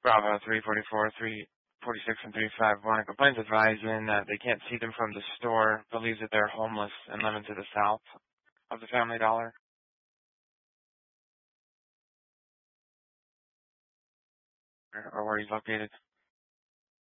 Bravo 344, 346, and 351. Complaints advising that they can't see them from the store, believes that they're homeless and living to the south of the Family Dollar. Or where he's located.